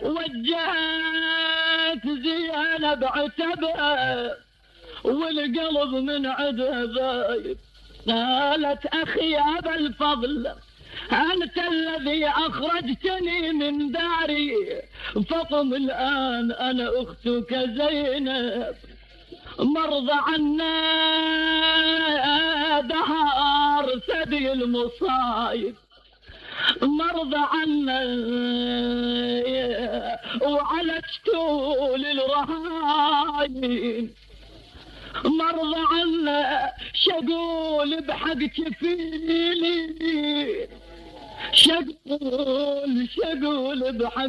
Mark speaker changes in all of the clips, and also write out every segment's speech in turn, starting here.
Speaker 1: وجهت زينب عتبها والقلب من عدها ضايق. قالت أخي يا أبا الفضل أنت الذي أخرجتني من داري، فقم الآن أنا أختك زينب، مرضى عنا دهار سبي المصايب، مرضى عنا وعلجتوا للرهاين، مرضى عنا شقول بحق جفيلي، شقول بحق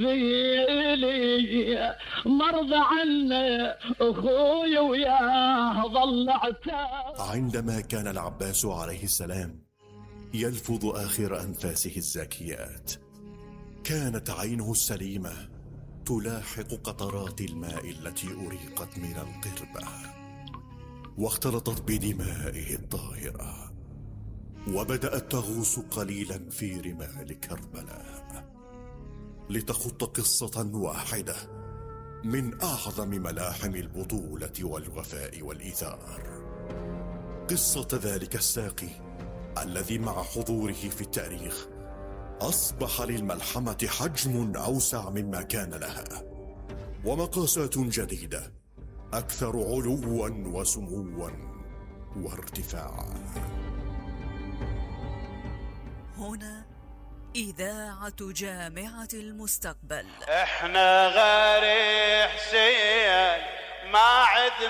Speaker 1: جفيلي، مرضى عنا اخوي وياه ظل عتاب.
Speaker 2: عندما كان العباس عليه السلام يلفظ آخر أنفاسه الزاكيات، كانت عينه السليمة تلاحق قطرات الماء التي أريقت من القربة واختلطت بدمائه الطاهرة، وبدأت تغوص قليلا في رمال كربلاء لتخط قصة واحدة من أعظم ملاحم البطولة والوفاء والإيثار، قصة ذلك الساقي الذي مع حضوره في التاريخ أصبح للملحمة حجم أوسع مما كان لها، ومقاسات جديدة أكثر علوا وسموا وارتفاعا.
Speaker 3: هنا إذاعة جامعة المستقبل.
Speaker 4: احنا غير حسين ما عدنا